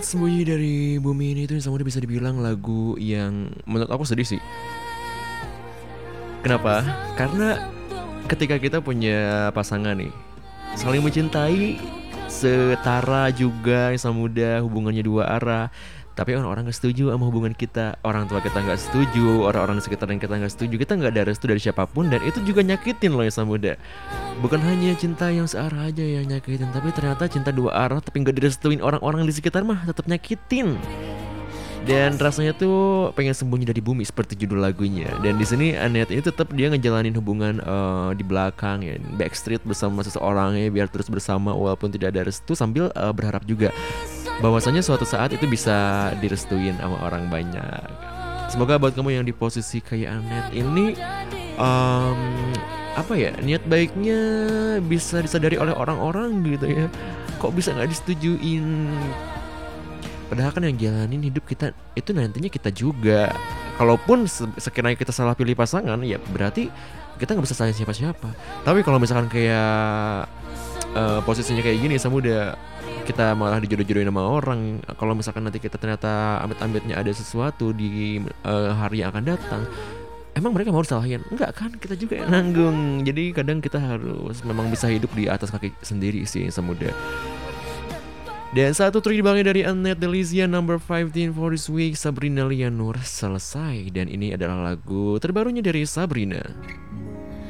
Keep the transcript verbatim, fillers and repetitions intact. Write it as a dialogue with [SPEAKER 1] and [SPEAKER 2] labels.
[SPEAKER 1] Sembunyi dari bumi ini itu sama bisa dibilang lagu yang menurut aku sedih sih. Kenapa? Karena ketika kita punya pasangan nih, saling mencintai, setara juga sama muda, hubungannya dua arah. Tapi orang-orang gak setuju sama hubungan kita. Orang tua kita gak setuju, orang-orang di sekitar kita gak setuju. Kita gak ada restu dari siapapun. Dan itu juga nyakitin loh yang sama muda. Bukan hanya cinta yang searah aja yang nyakitin, tapi ternyata cinta dua arah tapi gak direstuin orang-orang di sekitar mah tetap nyakitin. Dan rasanya tuh pengen sembunyi dari bumi seperti judul lagunya. Dan di sini Annette ini tetap dia ngejalanin hubungan uh, di belakang ya, backstreet bersama seseorang ya, biar terus bersama walaupun tidak ada restu, sambil uh, berharap juga bahwasanya suatu saat itu bisa direstuin sama orang banyak. Semoga buat kamu yang di posisi kayak Annette ini, um, apa ya, niat baiknya bisa disadari oleh orang-orang gitu ya. Kok bisa nggak disetujuin? Padahal kan yang jalanin hidup kita itu nantinya kita juga. Kalaupun sekiranya kita salah pilih pasangan, ya berarti kita nggak bisa sayang siapa-siapa. Tapi kalau misalkan kayak uh, posisinya kayak gini, sama udah kita malah dijodoh-jodohin sama orang. Kalau misalkan nanti kita ternyata amit-amitnya ada sesuatu di uh, hari yang akan datang, emang mereka mau disalahin? Enggak kan, kita juga yang nanggung. Jadi kadang kita harus memang bisa hidup di atas kaki sendiri sih semudah. Dan satu trik dibangun dari Annette Delizia number fifteen for this week, Sabrina Lianur selesai. Dan ini adalah lagu terbarunya dari Sabrina.